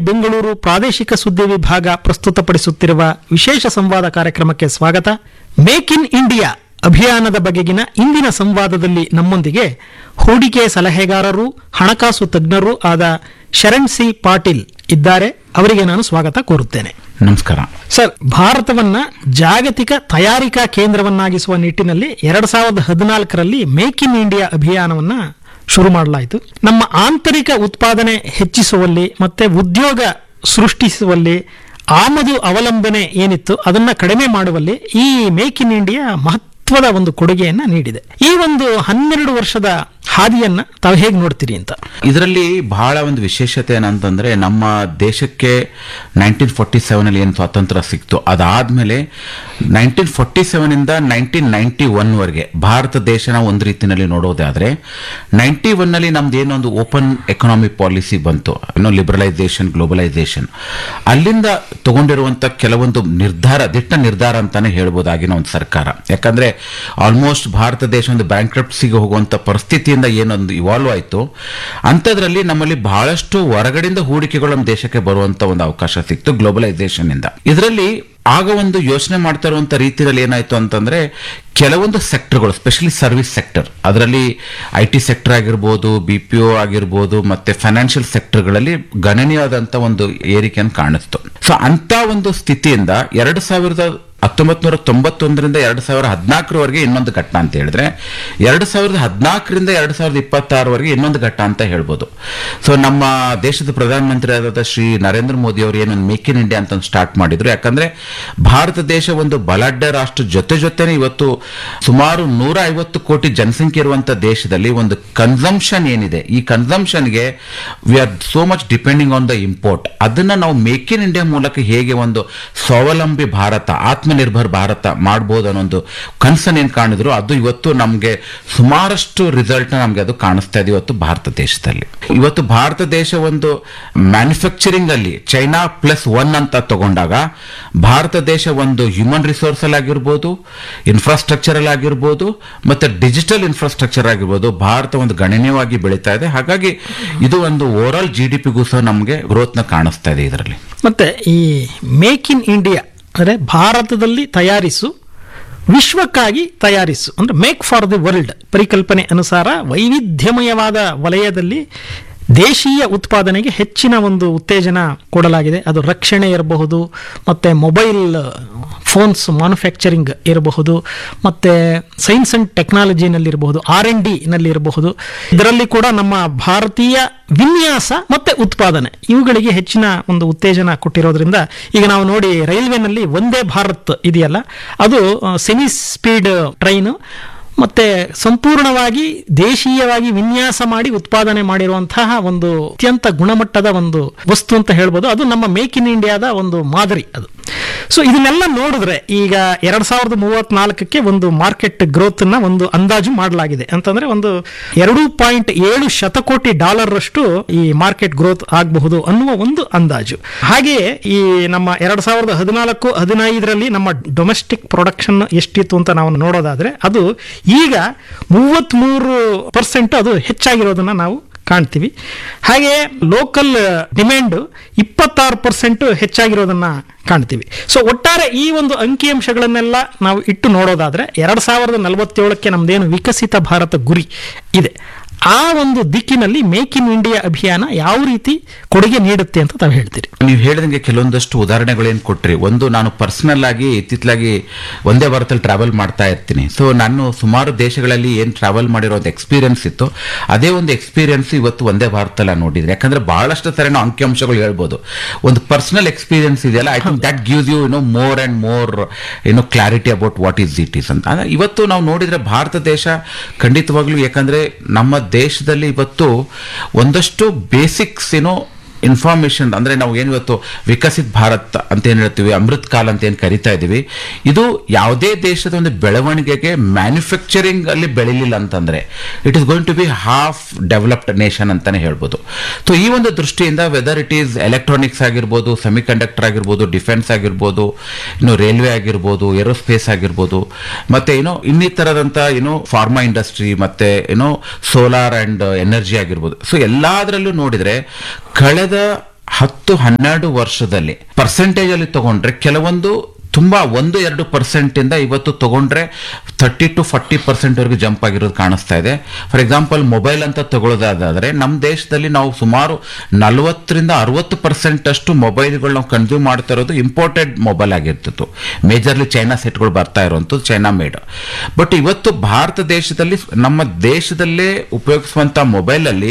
ಬೆಂಗಳೂರು ಪ್ರಾದೇಶಿಕ ಸುದ್ದಿ ವಿಭಾಗ ಪ್ರಸ್ತುತಪಡಿಸುತ್ತಿರುವ ವಿಶೇಷ ಸಂವಾದ ಕಾರ್ಯಕ್ರಮಕ್ಕೆ ಸ್ವಾಗತ. ಮೇಕ್ ಇನ್ ಇಂಡಿಯಾ ಅಭಿಯಾನದ ಬಗೆಗಿನ ಇಂದಿನ ಸಂವಾದದಲ್ಲಿ ನಮ್ಮೊಂದಿಗೆ ಹೂಡಿಕೆ ಸಲಹೆಗಾರರು ಹಣಕಾಸು ತಜ್ಞರು ಆದ ಶರಣ್ ಸಿ ಪಾಟೀಲ್ ಇದ್ದಾರೆ. ಅವರಿಗೆ ನಾನು ಸ್ವಾಗತ ಕೋರುತ್ತೇನೆ. ನಮಸ್ಕಾರ ಸರ್, ಭಾರತವನ್ನ ಜಾಗತಿಕ ತಯಾರಿಕಾ ಕೇಂದ್ರವನ್ನಾಗಿಸುವ ನಿಟ್ಟಿನಲ್ಲಿ 2014ರಲ್ಲಿ ಮೇಕ್ ಇನ್ ಇಂಡಿಯಾ ಅಭಿಯಾನವನ್ನ ಶುರು ಮಾಡಲಾಯಿತು. ನಮ್ಮ ಆಂತರಿಕ ಉತ್ಪಾದನೆ ಹೆಚ್ಚಿಸುವಲ್ಲಿ ಮತ್ತೆ ಉದ್ಯೋಗ ಸೃಷ್ಟಿಸುವಲ್ಲಿ ಆಮದು ಅವಲಂಬನೆ ಏನಿತ್ತು ಅದನ್ನ ಕಡಿಮೆ ಮಾಡುವಲ್ಲಿ ಈ ಮೇಕ್ ಇನ್ ಇಂಡಿಯಾ ಮಹತ್ವದ ಒಂದು ಕೊಡುಗೆಯನ್ನ ನೀಡಿದೆ. ಈ ಒಂದು 12 ವರ್ಷದ ಹಾದಿಯನ್ನ ತಾವು ಹೇಗೆ ನೋಡ್ತೀರಿ ಅಂತ? ಇದರಲ್ಲಿ ಬಹಳ ಒಂದು ವಿಶೇಷತೆ ಏನಂತಂದ್ರೆ, ನಮ್ಮ ದೇಶಕ್ಕೆ 1947 ಏನು ಸ್ವಾತಂತ್ರ್ಯ ಸಿಕ್ತು, ಅದಾದ್ಮೇಲೆ 1947 ಇಂದ 1991 ವರೆಗೆ ಭಾರತ ದೇಶನ ಒಂದು ರೀತಿಯಲ್ಲಿ ನೋಡೋದಾದ್ರೆ 91ನಲ್ಲಿ ನಮ್ದು ಏನೊಂದು ಓಪನ್ ಎಕನಾಮಿ ಪಾಲಿಸಿ ಬಂತು, ಲಿಬರಲೈಸೇಷನ್, ಗ್ಲೋಬಲೈಸೇಷನ್, ಅಲ್ಲಿಂದ ತಗೊಂಡಿರುವಂತ ಕೆಲವೊಂದು ದಿಟ್ಟ ನಿರ್ಧಾರ ಅಂತಾನೆ ಹೇಳ್ಬೋದಾಗಿನ ಒಂದು ಸರ್ಕಾರ. ಯಾಕಂದ್ರೆ ಆಲ್ಮೋಸ್ಟ್ ಭಾರತ ದೇಶ ಒಂದು ಬ್ಯಾಂಕ್ರಪ್ಸಿಗೆ ಹೋಗುವಂತ ಪರಿಸ್ಥಿತಿಯಿಂದ ಏನೊಂದು ಇವಾಲ್ವ್ ಆಯಿತು, ಅಂಥದ್ರಲ್ಲಿ ನಮ್ಮಲ್ಲಿ ಬಹಳಷ್ಟು ಹೊರಗಡೆಯಿಂದ ಹೂಡಿಕೆಗಳು ನಮ್ಮ ದೇಶಕ್ಕೆ ಬರುವಂತ ಒಂದು ಅವಕಾಶ ಸಿಕ್ತು ಗ್ಲೋಬಲೈಸೇಷನ್ ಇಂದ. ಇದರಲ್ಲಿ ಆಗ ಒಂದು ಯೋಚನೆ ಮಾಡ್ತಾ ಇರುವಂತ ರೀತಿಯಲ್ಲಿ ಏನಾಯ್ತು ಅಂತಂದ್ರೆ, ಕೆಲವೊಂದು ಸೆಕ್ಟರ್ಗಳು, ಸ್ಪೆಷಲಿ ಸರ್ವಿಸ್ ಸೆಕ್ಟರ್, ಅದರಲ್ಲಿ IT ಸೆಕ್ಟರ್ ಆಗಿರ್ಬೋದು, BPO ಆಗಿರ್ಬೋದು, ಮತ್ತೆ ಫೈನಾನ್ಷಿಯಲ್ ಸೆಕ್ಟರ್ಗಳಲ್ಲಿ ಗಣನೀಯವಾದಂತ ಒಂದು ಏರಿಕೆಯನ್ನು ಕಾಣಿಸ್ತು. ಸೊ ಅಂತ ಒಂದು ಸ್ಥಿತಿಯಿಂದ 1991ರಿಂದ 2014 ಇನ್ನೊಂದು ಘಟ್ಟ ಅಂತ ಹೇಳಿದ್ರೆ, 2014ರಿಂದ 2026 ಇನ್ನೊಂದು ಘಟ್ಟ ಅಂತ ಹೇಳ್ಬೋದು. ಸೊ ನಮ್ಮ ದೇಶದ ಪ್ರಧಾನಮಂತ್ರಿ ಆದ ಶ್ರೀ ನರೇಂದ್ರ ಮೋದಿ ಅವರು ಏನೊಂದು ಮೇಕ್ ಇನ್ ಇಂಡಿಯಾ ಅಂತ ಸ್ಟಾರ್ಟ್ ಮಾಡಿದ್ರು. ಯಾಕಂದ್ರೆ ಭಾರತ ದೇಶ ಒಂದು ಬಲಾಢ್ಯ ರಾಷ್ಟ್ರ, ಜೊತೆನೆ ಇವತ್ತು ಸುಮಾರು 150 ಕೋಟಿ ಜನಸಂಖ್ಯೆ ಇರುವಂತ ದೇಶದಲ್ಲಿ ಒಂದು ಕನ್ಸಂಪ್ಷನ್ ಏನಿದೆ, ಈ ಕನ್ಸಂಪ್ಷನ್ಗೆ we are so much depending on the import. ಅದನ್ನ ನಾವು ಮೇಕ್ ಇನ್ ಇಂಡಿಯಾ ಮೂಲಕ ಹೇಗೆ ಒಂದು ಸ್ವಾವಲಂಬಿ ಭಾರತ, ಆತ್ಮನಿರ್ಭರ್ ಭಾರತ ಮಾಡಬಹುದು ಅನ್ನೋ ಕನ್ಸನ್ ಏನ್ ಕಾಣಿದ್ರು, ಅದು ಇವತ್ತು ನಮ್ಗೆ ಸುಮಾರಷ್ಟು ರಿಸಲ್ಟ್ ನಮ್ಗೆ ಅದು ಕಾಣಿಸ್ತಾ ಇದೆ ಇವತ್ತು ಭಾರತ ದೇಶದಲ್ಲಿ. ಇವತ್ತು ಭಾರತ ದೇಶ ಒಂದು ಮ್ಯಾನುಫ್ಯಾಕ್ಚರಿಂಗ್ ಅಲ್ಲಿ ಚೈನಾ +1 ಅಂತ ತಗೊಂಡಾಗ, ಭಾರತ ದೇಶ ಒಂದು ಹ್ಯೂಮನ್ ರಿಸೋರ್ಸ್ ಅಲ್ಲಿ ಆಗಿರ್ಬೋದು, ಇನ್ಫ್ರಾಸ್ಟ್ರಕ್ಚರ್ ಅಲ್ಲಿ ಆಗಿರ್ಬೋದು, ಮತ್ತೆ ಡಿಜಿಟಲ್ ಇನ್ಫ್ರಾಸ್ಟ್ರಕ್ಚರ್ ಆಗಿರ್ಬೋದು, ಭಾರತ ಒಂದು ಗಣನೀಯವಾಗಿ ಬೆಳೀತಾ ಇದೆ. ಹಾಗಾಗಿ ಇದು ಒಂದು ಓವರ್ ಆಲ್ GDPಗೂ ಸಹ ನಮಗೆ ಗ್ರೋತ್ ನ ಕಾಣಿಸ್ತಾ ಇದೆ ಇದರಲ್ಲಿ. ಮತ್ತೆ ಈ ಮೇಕ್ ಇನ್ ಇಂಡಿಯಾ ಅಂದರೆ ಭಾರತದಲ್ಲಿ ತಯಾರಿಸು, ವಿಶ್ವಕ್ಕಾಗಿ ತಯಾರಿಸು, ಅಂದ್ರೆ ಮೇಕ್ ಫಾರ್ ದಿ ವರ್ಲ್ಡ್ ಪರಿಕಲ್ಪನೆ ಅನುಸಾರ ವೈವಿಧ್ಯಮಯವಾದ ವಲಯದಲ್ಲಿ ದೇಶೀಯ ಉತ್ಪಾದನೆಗೆ ಹೆಚ್ಚಿನ ಒಂದು ಉತ್ತೇಜನ ಕೊಡಲಾಗಿದೆ. ಅದು ರಕ್ಷಣೆ ಇರಬಹುದು, ಮತ್ತೆ ಮೊಬೈಲ್ ಫೋನ್ಸ್ ಮ್ಯಾನುಫ್ಯಾಕ್ಚರಿಂಗ್ ಇರಬಹುದು, ಮತ್ತೆ ಸೈನ್ಸ್ ಅಂಡ್ ಟೆಕ್ನಾಲಜಿನಲ್ಲಿ ಇರಬಹುದು, R&D ನಲ್ಲಿ ಇರಬಹುದು. ಇದರಲ್ಲಿ ಕೂಡ ನಮ್ಮ ಭಾರತೀಯ ವಿನ್ಯಾಸ ಮತ್ತೆ ಉತ್ಪಾದನೆ ಇವುಗಳಿಗೆ ಹೆಚ್ಚಿನ ಒಂದು ಉತ್ತೇಜನ ಕೊಟ್ಟಿರೋದ್ರಿಂದ ಈಗ ನಾವು ನೋಡಿ ರೈಲ್ವೆನಲ್ಲಿ ವಂದೇ ಭಾರತ್ ಇದೆಯಲ್ಲ, ಅದು ಸೆಮಿ ಸ್ಪೀಡ್ ಟ್ರೈನ್ ಮತ್ತೆ ಸಂಪೂರ್ಣವಾಗಿ ದೇಶೀಯವಾಗಿ ವಿನ್ಯಾಸ ಮಾಡಿ ಉತ್ಪಾದನೆ ಮಾಡಿರುವಂತಹ ಒಂದು ಅತ್ಯಂತ ಗುಣಮಟ್ಟದ ಒಂದು ವಸ್ತು ಅಂತ ಹೇಳ್ಬೋದು. ಅದು ನಮ್ಮ ಮೇಕ್ ಇನ್ ಇಂಡಿಯಾದ ಒಂದು ಮಾದರಿ ಅದು. ಸೊ ಇದನ್ನೆಲ್ಲ ನೋಡಿದ್ರೆ ಈಗ 2034ಕ್ಕೆ ಒಂದು ಮಾರ್ಕೆಟ್ ಗ್ರೋತ್ ನ ಒಂದು ಅಂದಾಜು ಮಾಡಲಾಗಿದೆ. ಅಂತಂದ್ರೆ ಒಂದು $2.7 ಶತಕೋಟಿ ಅಷ್ಟು ಈ ಮಾರ್ಕೆಟ್ ಗ್ರೋತ್ ಆಗಬಹುದು ಅನ್ನುವ ಒಂದು ಅಂದಾಜು. ಹಾಗೆಯೇ ಈ ನಮ್ಮ 2014-15ರಲ್ಲಿ ನಮ್ಮ ಡೊಮೆಸ್ಟಿಕ್ ಪ್ರೊಡಕ್ಷನ್ ಎಷ್ಟಿತ್ತು ಅಂತ ನಾವು ನೋಡೋದಾದ್ರೆ, ಅದು ಈಗ 33% ಅದು ಹೆಚ್ಚಾಗಿರೋದನ್ನ ನಾವು ಕಾಣ್ತೀವಿ. ಹಾಗೆ ಲೋಕಲ್ ಡಿಮ್ಯಾಂಡ್ 26% ಹೆಚ್ಚಾಗಿರೋದನ್ನ ಕಾಣ್ತೀವಿ. ಸೊ ಒಟ್ಟಾರೆ ಈ ಒಂದು ಅಂಕಿಅಂಶಗಳನ್ನೆಲ್ಲ ನಾವು ಇಟ್ಟು ನೋಡೋದಾದ್ರೆ 2047ಕ್ಕೆ ನಮ್ದೇನು ವಿಕಸಿತ ಭಾರತ ಗುರಿ ಇದೆ, ಆ ಒಂದು ದಿಕ್ಕಿನಲ್ಲಿ ಮೇಕ್ ಇನ್ ಇಂಡಿಯಾ ಅಭಿಯಾನ ಯಾವ ರೀತಿ ಕೊಡುಗೆ ನೀಡುತ್ತೆ ಅಂತ ತಾವು ಹೇಳ್ತೀರಿ? ನೀವು ಹೇಳಿದಂಗೆ ಕೆಲವೊಂದಷ್ಟು ಉದಾಹರಣೆಗಳೇನು ಕೊಟ್ರಿ. ಒಂದು, ನಾನು ಪರ್ಸನಲ್ ಆಗಿ ಇತ್ತಿತ್ತಲಾಗಿ ಒಂದೇ ಭಾರತದಲ್ಲಿ ಟ್ರಾವೆಲ್ ಮಾಡ್ತಾ ಇರ್ತೀನಿ. ಸೊ ನಾನು ಸುಮಾರು ದೇಶಗಳಲ್ಲಿ ಏನು ಟ್ರಾವೆಲ್ ಮಾಡಿರೋ ಎಕ್ಸ್ಪೀರಿಯನ್ಸ್ ಇತ್ತು, ಅದೇ ಒಂದು ಎಕ್ಸ್ಪೀರಿಯನ್ಸ್ ಇವತ್ತು ಒಂದೇ ಭಾರತದಲ್ಲಿ ನೋಡಿದ್ರೆ. ಯಾಕಂದ್ರೆ ಬಹಳಷ್ಟು ತರ ನಾವು ಅಂಕಿಅಂಶಗಳು ಹೇಳ್ಬೋದು. ಒಂದು ಪರ್ಸನಲ್ ಎಕ್ಸ್ಪೀರಿಯನ್ಸ್ ಇದೆಯಲ್ಲ, I think that gives you more and more clarity about what is it is ಅಂತ. ಇವತ್ತು ನಾವು ನೋಡಿದ್ರೆ ಭಾರತ ದೇಶ ಖಂಡಿತವಾಗ್ಲೂ, ಯಾಕಂದ್ರೆ ನಮ್ಮ ದೇಶದಲ್ಲಿ ಇವತ್ತು ಒಂದಷ್ಟು ಬೇಸಿಕ್ಸ್ ಇನ್ಫಾರ್ಮೇಶನ್, ಅಂದ್ರೆ ನಾವು ಏನು ಇವತ್ತು ವಿಕಸಿತ ಭಾರತ್ ಅಂತ ಏನ್ ಹೇಳ್ತೀವಿ, ಅಮೃತ್ ಕಾಲ್ ಅಂತ ಏನ್ ಕರಿತಾ ಇದೀವಿ, ಇದು ಯಾವುದೇ ದೇಶದ ಒಂದು ಬೆಳವಣಿಗೆಗೆ ಮ್ಯಾನುಫ್ಯಾಕ್ಚರಿಂಗ್ ಅಲ್ಲಿ ಬೆಳಿಲಿಲ್ಲ ಅಂತಂದ್ರೆ it is going to B half developed nation ಅಂತಾನೆ ಹೇಳ್ಬೋದು. ಸೊ ಈ ಒಂದು ದೃಷ್ಟಿಯಿಂದ ವೆದರ್ ಇಟ್ ಈಸ್ ಎಲೆಕ್ಟ್ರಾನಿಕ್ಸ್ ಆಗಿರ್ಬೋದು, ಸೆಮಿ ಕಂಡಕ್ಟರ್ ಆಗಿರ್ಬೋದು, ಡಿಫೆನ್ಸ್ ಆಗಿರ್ಬೋದು, ರೈಲ್ವೆ ಆಗಿರ್ಬೋದು, ಏರೋಸ್ಪೇಸ್ ಆಗಿರ್ಬೋದು, ಮತ್ತೆ ಇನ್ನಿತರದಂತ ಫಾರ್ಮಾ ಇಂಡಸ್ಟ್ರಿ, ಮತ್ತೆ ಸೋಲಾರ್ ಅಂಡ್ ಎನರ್ಜಿ ಆಗಿರ್ಬೋದು. ಸೊ ಎಲ್ಲದರಲ್ಲೂ ನೋಡಿದ್ರೆ ಕಳೆದ 10-12 ವರ್ಷದಲ್ಲಿ ಪರ್ಸೆಂಟೇಜ್ ಅಲ್ಲಿ ತಗೊಂಡ್ರೆ ಕೆಲವೊಂದು ತುಂಬಾ 1-2% ಇಂದ ಇವತ್ತು ತಗೊಂಡ್ರೆ 30-40% ವರೆಗೂ ಜಂಪ್ ಆಗಿರೋದು ಕಾಣಿಸ್ತಾ ಇದೆ. ಫಾರ್ ಎಕ್ಸಾಂಪಲ್ ಮೊಬೈಲ್ ಅಂತ ತಗೊಳ್ಳೋದಾದ್ರೆ ನಮ್ಮ ದೇಶದಲ್ಲಿ ನಾವು ಸುಮಾರು 40-60% ಅಷ್ಟು ಮೊಬೈಲ್ಗಳು ನಾವು ಕನ್ಸ್ಯೂಮ್ ಮಾಡ್ತಾ ಇರೋದು ಇಂಪೋರ್ಟೆಡ್ ಮೊಬೈಲ್ ಆಗಿರ್ತಿತ್ತು. ಮೇಜರ್ಲಿ ಚೈನಾ ಸೆಟ್ಗಳು ಬರ್ತಾ ಇರುವಂಥದ್ದು ಚೈನಾ ಮೇಡ್. ಬಟ್ ಇವತ್ತು ಭಾರತ ದೇಶದಲ್ಲಿ ನಮ್ಮ ದೇಶದಲ್ಲೇ ಉಪಯೋಗಿಸುವಂತ ಮೊಬೈಲ್ ಅಲ್ಲಿ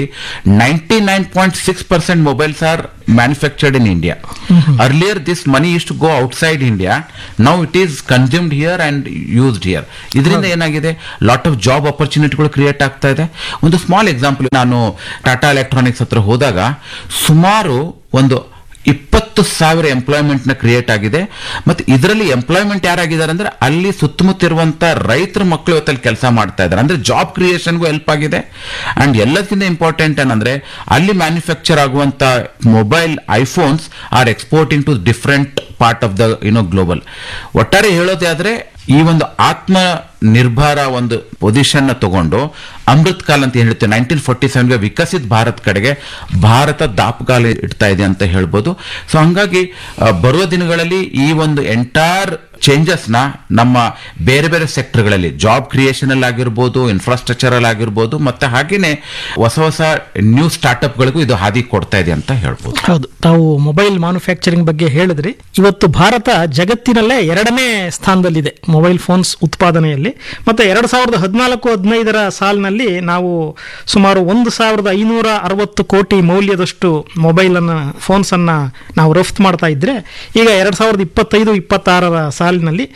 99.6% mobiles R manufactured in India. Earlier this money use to go outside India. Now it is consumed here and used here. ಇದರಿಂದ ಏನಾಗಿದೆ, ಲಾಟ್ ಆಫ್ ಜಾಬ್ ಆಪರ್ಚುನಿಟಿಗಳು ಕ್ರಿಯೇಟ್ ಆಗ್ತಾ ಇದೆ. ಒಂದು ಸ್ಮಾಲ್ ಎಕ್ಸಾಂಪಲ್, ನಾನು ಟಾಟಾ ಎಲೆಕ್ಟ್ರಾನಿಕ್ಸ್ ಹತ್ರ ಹೋದಾಗ ಸುಮಾರು ಒಂದು 20,000 ಎಂಪ್ಲಾಯ್ಮೆಂಟ್ ನ ಕ್ರಿಯೇಟ್ ಆಗಿದೆ. ಮತ್ತೆ ಇದರಲ್ಲಿ ಎಂಪ್ಲಾಯ್ಮೆಂಟ್ ಯಾರಾಗಿದ್ದಾರೆ ಅಂದ್ರೆ ಅಲ್ಲಿ ಸುತ್ತಮುತ್ತ ಇರುವಂತ ರೈತರ ಮಕ್ಕಳು ಇವತ್ತಲ್ಲಿ ಕೆಲಸ ಮಾಡ್ತಾ ಇದ್ದಾರೆ. ಅಂದ್ರೆ ಜಾಬ್ ಕ್ರಿಯೇಷನ್ಗೂ ಹೆಲ್ಪ್ ಆಗಿದೆ. ಅಂಡ್ ಎಲ್ಲದಕ್ಕಿಂತ ಇಂಪಾರ್ಟೆಂಟ್ ಏನಂದ್ರೆ ಅಲ್ಲಿ ಮ್ಯಾನುಫ್ಯಾಕ್ಚರ್ ಆಗುವಂತ mobile iPhones are exporting to different part of the global. ಒಟ್ಟಾರೆ ಹೇಳೋದೇ ಆದ್ರೆ ಈ ಒಂದು ಆತ್ಮ ನಿರ್ಭರ ಒಂದು ಪೊಸಿಷನ್ ನ ತಗೊಂಡು ಅಮೃತ್ ಕಾಲ್ ಅಂತ ಹೇಳ್ತೇವೆ 1947ಗೆ ವಿಕಸಿತ ಭಾರತ್ ಕಡೆಗೆ ಭಾರತ ದಾಪುಗಾಲ ಇಡ್ತಾ ಇದೆ ಅಂತ ಹೇಳ್ಬೋದು. ಸೊ ಹಂಗಾಗಿ ಬರುವ ದಿನಗಳಲ್ಲಿ ಈ ಒಂದು ಎಂಟೈರ್ ಚೇಂಜಸ್ ನ ನಮ್ಮ ಬೇರೆ ಬೇರೆ ಸೆಕ್ಟರ್ಗಳಲ್ಲಿ ಜಾಬ್ ಕ್ರಿಯೇಷನ್ ಅಲ್ಲಿ ಆಗಿರ್ಬೋದು, ಇನ್ಫ್ರಾಸ್ಟ್ರಕ್ಚರ್ ಅಲ್ಲಿ ಆಗಿರ್ಬೋದು, ಮತ್ತೆ ಹಾಗೇನೆ ಹೊಸ ಹೊಸ ನ್ಯೂ ಸ್ಟಾರ್ಟ್ಅಪ್ ಗಳಿಗೂ ಇದು ಹಾದಿ ಕೊಡ್ತಾ ಇದೆ ಅಂತ ಹೇಳ್ಬೋದು. ಹೌದು, ತಾವು ಮೊಬೈಲ್ ಮ್ಯಾನುಫ್ಯಾಕ್ಚರಿಂಗ್ ಬಗ್ಗೆ ಹೇಳಿದ್ರಿ. ಇವತ್ತು ಭಾರತ ಜಗತ್ತಿನಲ್ಲೇ 2ನೇ ಸ್ಥಾನದಲ್ಲಿದೆ ಮೊಬೈಲ್ ಫೋನ್ಸ್ ಉತ್ಪಾದನೆಯಲ್ಲಿ. ಮತ್ತೆ 2014-15 ಸಾಲಿನಲ್ಲಿ ನಾವು ಸುಮಾರು 1,560 ಕೋಟಿ ಮೌಲ್ಯದಷ್ಟು ಮೊಬೈಲ್ ಫೋನ್ಸ್ ಅನ್ನ ನಾವು ರಫ್ತು ಮಾಡ್ತಾ ಇದ್ರೆ, ಈಗ 2025-26 ಸಾಲಿನಲ್ಲಿ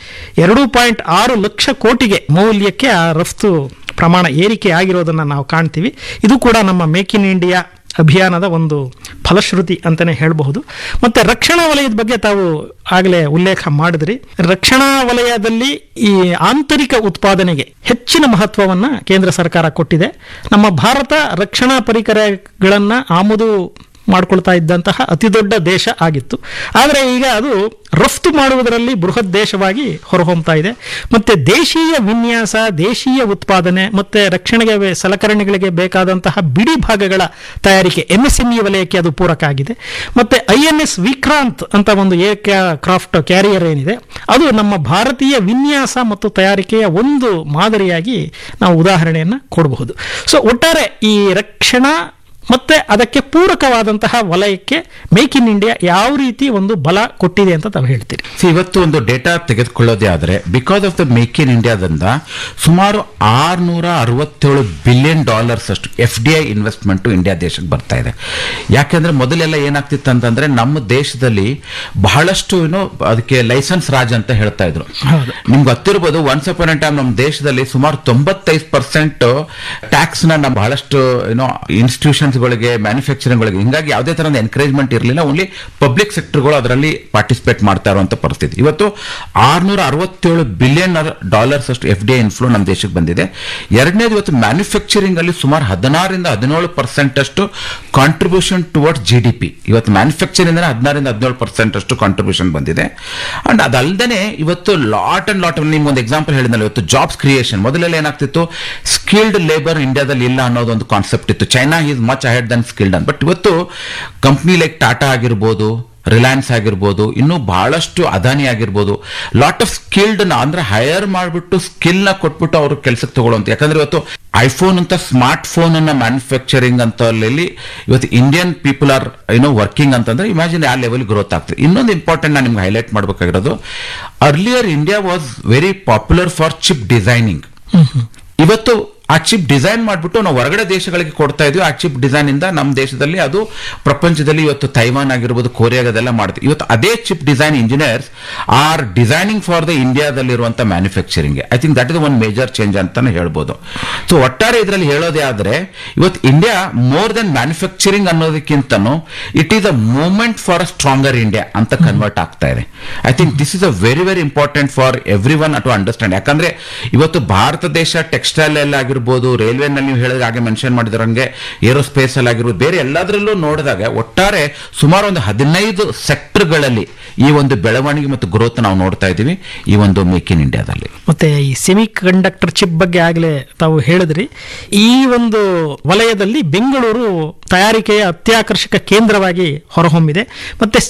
2.6 ಲಕ್ಷ ಕೋಟಿಗೆ ಮೌಲ್ಯಕ್ಕೆ ಆ ರಫ್ತು ಪ್ರಮಾಣ ಏರಿಕೆ ಆಗಿರೋದನ್ನು ನಾವು ಕಾಣ್ತೀವಿ. ಇದು ಕೂಡ ನಮ್ಮ ಮೇಕ್ ಇನ್ ಇಂಡಿಯಾ ಅಭಿಯಾನದ ಒಂದು ಫಲಶ್ರುತಿ ಅಂತಲೇ ಹೇಳಬಹುದು. ಮತ್ತು ರಕ್ಷಣಾ ವಲಯದ ಬಗ್ಗೆ ತಾವು ಆಗಲೇ ಉಲ್ಲೇಖ ಮಾಡಿದ್ರಿ. ರಕ್ಷಣಾ ವಲಯದಲ್ಲಿ ಈ ಆಂತರಿಕ ಉತ್ಪಾದನೆಗೆ ಹೆಚ್ಚಿನ ಮಹತ್ವವನ್ನು ಕೇಂದ್ರ ಸರ್ಕಾರ ಕೊಟ್ಟಿದೆ. ನಮ್ಮ ಭಾರತ ರಕ್ಷಣಾ ಪರಿಕರಗಳನ್ನು ಆಮದು ಮಾಡಿಕೊಳ್ತಾ ಇದ್ದಂತಹ ಅತಿ ದೊಡ್ಡ ದೇಶ ಆಗಿತ್ತು. ಆದರೆ ಈಗ ಅದು ರಫ್ತು ಮಾಡುವುದರಲ್ಲಿ ಬೃಹತ್ ದೇಶವಾಗಿ ಹೊರಹೊಮ್ತಾ ಇದೆ. ಮತ್ತು ದೇಶೀಯ ವಿನ್ಯಾಸ, ದೇಶೀಯ ಉತ್ಪಾದನೆ ಮತ್ತು ರಕ್ಷಣೆಗೆ ಸಲಕರಣೆಗಳಿಗೆ ಬೇಕಾದಂತಹ ಬಿಡಿ ಭಾಗಗಳ ತಯಾರಿಕೆ MSME ವಲಯಕ್ಕೆ ಅದು ಪೂರಕ ಆಗಿದೆ. ಮತ್ತು INS ವಿಕ್ರಾಂತ್ ಅಂತ ಒಂದು ಏರ್ಕ್ರಾಫ್ಟ್ ಕ್ಯಾರಿಯರ್ ಏನಿದೆ, ಅದು ನಮ್ಮ ಭಾರತೀಯ ವಿನ್ಯಾಸ ಮತ್ತು ತಯಾರಿಕೆಯ ಒಂದು ಮಾದರಿಯಾಗಿ ನಾವು ಉದಾಹರಣೆಯನ್ನು ಕೊಡಬಹುದು. ಸೊ ಒಟ್ಟಾರೆ ಈ ರಕ್ಷಣಾ ಮತ್ತೆ ಅದಕ್ಕೆ ಪೂರಕವಾದಂತಹ ವಲಯಕ್ಕೆ ಮೇಕ್ ಇನ್ ಇಂಡಿಯಾ ಯಾವ ರೀತಿ ಒಂದು ಬಲ ಕೊಟ್ಟಿದೆ ಅಂತ ತಾವು ಹೇಳ್ತೀರಿ? ಇವತ್ತು ಒಂದು ಡೇಟಾ ತೆಗೆದುಕೊಳ್ಳೋದೇ ಆದರೆ, because of the make in ಇಂಡಿಯಾದಿಂದ ಸುಮಾರು $667 ಬಿಲಿಯನ್ ಅಷ್ಟು FDI ಇನ್ವೆಸ್ಟ್ಮೆಂಟ್ ಇಂಡಿಯಾ ದೇಶಕ್ಕೆ ಬರ್ತಾ ಇದೆ. ಯಾಕೆಂದ್ರೆ ಮೊದಲೆಲ್ಲ ಏನಾಗ್ತಿತ್ತು ಅಂತಂದ್ರೆ ನಮ್ಮ ದೇಶದಲ್ಲಿ ಬಹಳಷ್ಟು ಅದಕ್ಕೆ ಲೈಸೆನ್ಸ್ ರಾಜ್ ಅಂತ ಹೇಳ್ತಾ ಇದ್ರು. ನಿಮ್ಗೆ ಗೊತ್ತಿರ್ಬೋದು, ಒನ್ಸ್ ಅಪಾನ್ ಎ ಟೈಮ್ ನಮ್ಮ ದೇಶದಲ್ಲಿ ಸುಮಾರು 95% ಟ್ಯಾಕ್ಸ್ ನ ನಮ್ಮ ಬಹಳಷ್ಟು ಇನ್ಸ್ಟಿಟ್ಯೂಷನ್ ಗಳಿಗೆ, ಮ್ಯಾನುಫ್ಯಾಕ್ಚರಿಂಗ್ ಗಳಿಗೆ, ಹಿಂಗಾಗಿ ಯಾವುದೇ ತರಹದ ಎನ್ಕರೇಜ್ಮೆಂಟ್ ಇರಲಿಲ್ಲ. ಓನ್ಲಿ ಪಬ್ಲಿಕ್ ಸೆಕ್ಟರ್ಗಳು ಅದರಲ್ಲಿ ಪಾರ್ಟಿಸಿಪೇಟ್ ಮಾಡ್ತಾ ಇರುವಂತ ಪರಿಸ್ಥಿತಿ. ಇವತ್ತು $667 ಬಿಲಿಯನ್ ಅಷ್ಟು FDI ಇನ್ಫ್ಲೋ ನಮ್ಮ ದೇಶಕ್ಕೆ ಬಂದಿದೆ. ಎರಡನೇದು, ಇವತ್ತು ಮ್ಯಾನುಫ್ಯಾಕ್ಚರಿಂಗ್ ಅಲ್ಲಿ ಸುಮಾರು 16-17% ಅಷ್ಟು ಕಾಂಟ್ರಿಬ್ಯೂಷನ್ ಟುವರ್ಡ್ಸ್ GDP. ಇವತ್ತು ಮ್ಯಾನುಫ್ಯಾಕ್ಚರಿಂಗ್ 16-17% ಅಷ್ಟು ಕಾಂಟ್ರಿಬ್ಯೂಷನ್ ಬಂದಿದೆ. ಅಂಡ್ ಅದಲ್ಲದೆ ಇವತ್ತು ಲಾಟ್ ನಿಮ್ಗೊಂದು ಎಕ್ಸಾಂಪಲ್ ಹೇಳಿದ್ನಲ್ಲ, ಇವತ್ತು ಜಾಬ್ಸ್ ಕ್ರಿಯೇಷನ್. ಮೊದಲೆಲ್ಲ ಏನಾಗ್ತಿತ್ತು, ಸ್ಕಿಲ್ಡ್ ಲೇಬರ್ ಇಂಡಿಯಾದಲ್ಲಿ ಇಲ್ಲ ಅನ್ನೋದು ಒಂದು ಕಾನ್ಸೆಪ್ಟ್ ಇತ್ತು. China is much ahead Dhan skilled. But ಇವತ್ತು ಕಂಪ್ನಿ ಲೈಕ್ ಟಾಟಾ ಆಗಿರ್ಬೋದು, ರಿಲಯನ್ಸ್ ಆಗಿರ್ಬೋದು, ಇನ್ನೂ ಬಹಳಷ್ಟು ಅದಾನಿ ಆಗಿರ್ಬೋದು, ಲಾಟ್ ಆಫ್ ಸ್ಕಿಲ್ಡ್ ಅಂದ್ರೆ ಹೈಯರ್ ಮಾಡಿಬಿಟ್ಟು ಸ್ಕಿಲ್ ನ ಕೊಟ್ಬಿಟ್ಟು ಅವರು ಕೆಲಸಕ್ಕೆ ತಗೊಳ್ಳುವಂತ. ಯಾಕಂದ್ರೆ ಇವತ್ತು ಐಫೋನ್ ಅಂತ ಸ್ಮಾರ್ಟ್ ಫೋನ್ ಅನ್ನ ಮ್ಯಾನುಫ್ಯಾಕ್ಚರಿಂಗ್ ಅಂತ ಇವತ್ತು ಇಂಡಿಯನ್ ಪೀಪಲ್ ಆರ್ ವರ್ಕಿಂಗ್ ಅಂತಂದ್ರೆ ಇಮ್ಯಾಜಿನ್ ಯಾವ ಲೆವೆಲ್ ಗ್ರೋತ್ ಆಗ್ತದೆ. ಇನ್ನೊಂದು ಇಂಪಾರ್ಟೆಂಟ್ ನಾನು ನಿಮ್ಗೆ ಹೈಲೈಟ್ ಮಾಡಬೇಕಾಗಿರೋದು, earlier India was very popular for chip designing. ಇವತ್ತು ಆ ಚಿಪ್ ಡಿಸೈನ್ ಮಾಡಿಬಿಟ್ಟು ನಾವು ಹೊರಗಡೆ ದೇಶಗಳಿಗೆ ಕೊಡ್ತಾ ಇದ್ವಿ. ಆ ಚಿಪ್ ಡಿಸೈನ್ ಇಂದ ನಮ್ಮ ದೇಶದಲ್ಲಿ ಅದು ಪ್ರಪಂಚದಲ್ಲಿ ಇವತ್ತು ತೈವಾನ್ ಆಗಿರ್ಬೋದು, ಕೊರಿಯಾಗದೆಲ್ಲ ಮಾಡ್ತೀವಿ. ಇವತ್ತು ಅದೇ chip design engineers R designing for the ಇಂಡಿಯಾದಲ್ಲಿರುವಂತ manufacturing. I think that is one major change ಅಂತಾನೆ ಹೇಳ್ಬೋದು. ಸೊ ಒಟ್ಟಾರೆ ಇದರಲ್ಲಿ ಹೇಳೋದೇ ಆದ್ರೆ, ಇವತ್ತು India more than manufacturing ಅನ್ನೋದಕ್ಕಿಂತನೂ it is a movement for a stronger India ಅಂತ ಕನ್ವರ್ಟ್ ಆಗ್ತಾ ಇದೆ. I think this is a very very important for every one to understand. ಯಾಕಂದ್ರೆ ಇವತ್ತು ಭಾರತ ದೇಶ ಟೆಕ್ಸ್ಟೈಲ್ ಎಲ್ಲ ಆಗಿರ್ಬೋದು, ಆಗಿರ್ಬೋದು, ರೈಲ್ವೆನಲ್ಲಿ ನೀವು ಹೇಳಿದ ಹಾಗೆ ಮೆನ್ಷನ್ ಮಾಡಿದ್ರಂಗೆ ಏರೋಸ್ಪೇಸ್ ಅಲ್ಲಿ ಆಗಿರ್ಬೋದು, ಬೇರೆ ಎಲ್ಲದರಲ್ಲೂ ನೋಡಿದಾಗ ಒಟ್ಟಾರೆ ಸುಮಾರು ಒಂದು 15 ಸೆಕ್ಟರ್ಗಳಲ್ಲಿ ಈ ಒಂದು ಬೆಳವಣಿಗೆ ಮತ್ತು ಗ್ರೋತ್ ನಾವು ನೋಡ್ತಾ ಇದ್ದೀವಿ ಈ ಒಂದು ಮೇಕ್ ಇನ್ ಇಂಡಿಯಾದಲ್ಲಿ. ಮತ್ತೆ ಈ ಸೆಮಿ ಕಂಡಕ್ಟರ್ ಚಿಪ್ ಬಗ್ಗೆ ಆಗಲೇ ತಾವು ಹೇಳಿದ್ರಿ. ಈ ಒಂದು ವಲಯದಲ್ಲಿ ಬೆಂಗಳೂರು ತಯಾರಿಕೆಯ ಅತ್ಯಾಕರ್ಷಕ ಕೇಂದ್ರವಾಗಿ ಹೊರಹೊಮ್ಮಿದೆ. ಮತ್ತೆ